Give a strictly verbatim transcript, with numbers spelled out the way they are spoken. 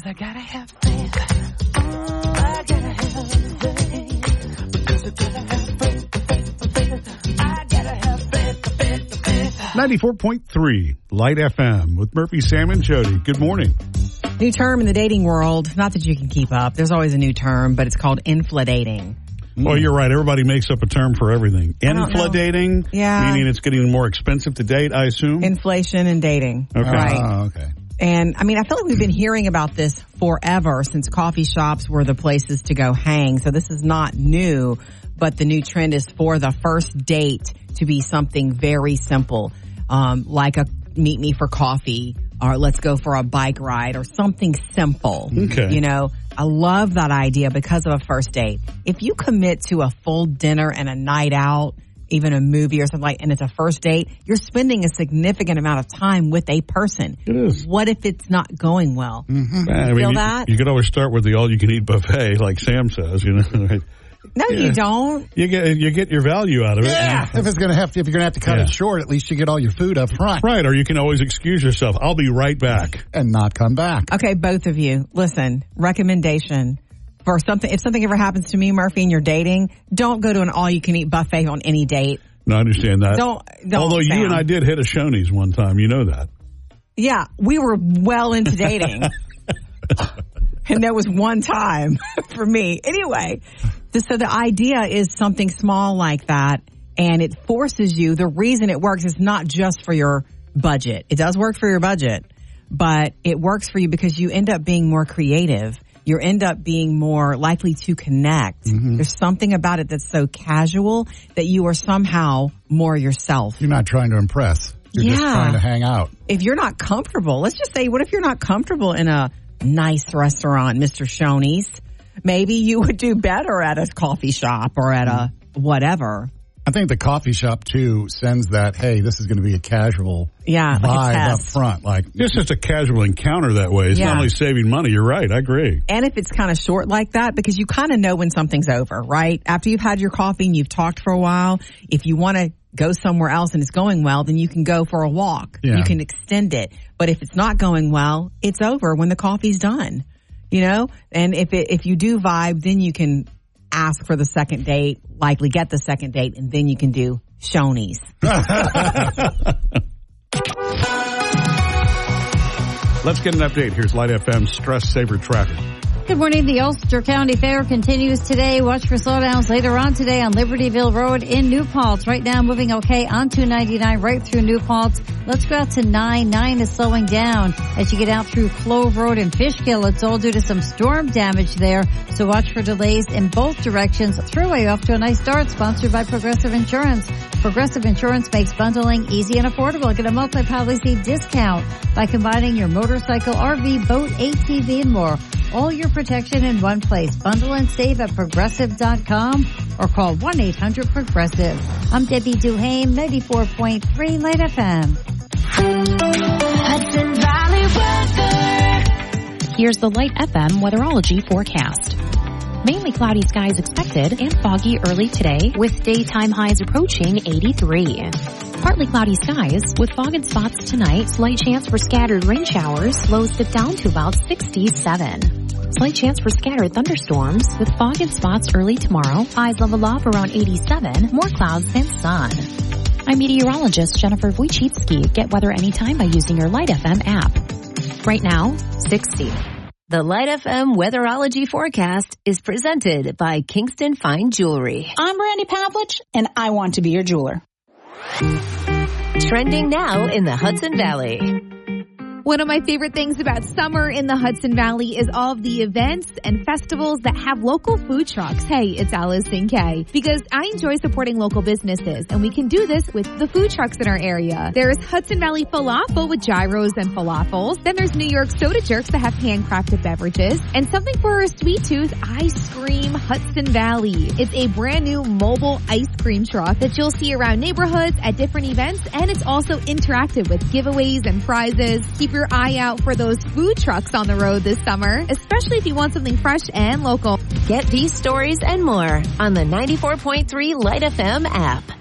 I gotta have faith. I gotta have faith. Because I gotta have faith, faith. I gotta have faith, faith, faith. ninety-four point three Light F M with Murphy, Sam, and Jody. Good morning. New term in the dating world. Not that you can keep up. There's always a new term, but it's called infladating. Well, you're right. Everybody makes up a term for everything. Infladating, yeah, meaning it's getting more expensive to date, I assume? Inflation and dating. Okay. Right. Oh, okay. And, I mean, I feel like we've been hearing about this forever since coffee shops were the places to go hang. So this is not new, but the new trend is for the first date to be something very simple, um, like a meet me for coffee or let's go for a bike ride or something simple. Okay. You know, I love that idea because of a first date. If you commit to a full dinner and a night out, even a movie or something like, and it's a first date, you're spending a significant amount of time with a person. It is. What if it's not going well? Mm-hmm. I mean, Feel you, that? You could always start with the all-you-can-eat buffet, like Sam says, you know. No, Yeah. you don't. You get you get your value out of it. Yeah. If it's gonna have to, if you're gonna have to cut Yeah. it short, at least you get all your food up front. Right, or you can always excuse yourself. I'll be right back. And not come back. Okay, both of you, listen, recommendation for something, if something ever happens to me, Murphy, and you're dating, don't go to an all-you-can-eat buffet on any date. No, I understand that. Don't, don't. Although Sam. you and I did hit a Shoney's one time, you know that. Yeah, we were well into dating. And there was one time for me. Anyway, so the idea is something small like that, and it forces you. The reason it works is not just for your budget. It does work for your budget, but it works for you because you end up being more creative. You end up being more likely to connect. Mm-hmm. There's something about it that's so casual that you are somehow more yourself. You're not trying to impress. You're Yeah. just trying to hang out. If you're not comfortable, let's just say, what if you're not comfortable in a nice restaurant, Mister Shoney's? Maybe you would do better at a coffee shop or at a whatever. I think the coffee shop, too, sends that, hey, this is going to be a casual Yeah, like a vibe up test. front. Like, It's just a casual encounter that way. It's Yeah. not only saving money. You're right. I agree. And if it's kind of short like that, because you kind of know when something's over, right? After you've had your coffee and you've talked for a while, if you want to go somewhere else and it's going well, then you can go for a walk. Yeah. You can extend it. But if it's not going well, it's over when the coffee's done, you know? And if it, if you do vibe, then you can ask for the second date, likely get the second date, and then you can do Shoney's. Let's get an update. Here's Light F M's Stress Saver Tracker. Good morning. The Ulster County Fair continues today. Watch for slowdowns later on today on Libertyville Road in New Paltz. Right now moving okay on two ninety-nine right through New Paltz. Let's go out to nine. nine is slowing down as you get out through Clove Road and Fishkill. It's all due to some storm damage there. So watch for delays in both directions. Thruway off to a nice start, sponsored by Progressive Insurance. Progressive Insurance makes bundling easy and affordable. Get a multi-policy discount by combining your motorcycle, R V, boat, A T V, and more. All your protection in one place. Bundle and save at progressive dot com or call one eight hundred progressive. I'm Debbie Duhame, ninety-four point three Light F M. Hudson Valley weather. Here's the Light F M weatherology forecast. Mainly cloudy skies expected and foggy early today with daytime highs approaching eighty-three. Partly cloudy skies with fog and spots tonight. Slight chance for scattered rain showers. Lows dip down to about sixty-seven. Slight chance for scattered thunderstorms with fog and spots early tomorrow. Highs level off around eighty-seven. More clouds than sun. I'm meteorologist Jennifer Wojcicki. Get weather anytime by using your Light F M app. Right now, sixty. The Light F M weatherology forecast is presented by Kingston Fine Jewelry. I'm Randy Pavlich, and I want to be your jeweler. Trending now in the Hudson Valley. One of my favorite things about summer in the Hudson Valley is all of the events and festivals that have local food trucks. Hey, it's Allison Kay. Because I enjoy supporting local businesses, and we can do this with the food trucks in our area. There's Hudson Valley Falafel with gyros and falafels. Then there's New York Soda Jerks that have handcrafted beverages. And something for our sweet tooth, Ice Cream Hudson Valley. It's a brand new mobile ice cream truck that you'll see around neighborhoods at different events, and it's also interactive with giveaways and prizes. Keep your eye out for those food trucks on the road this summer, especially if you want something fresh and local. Get these stories and more on the ninety-four point three Light F M app.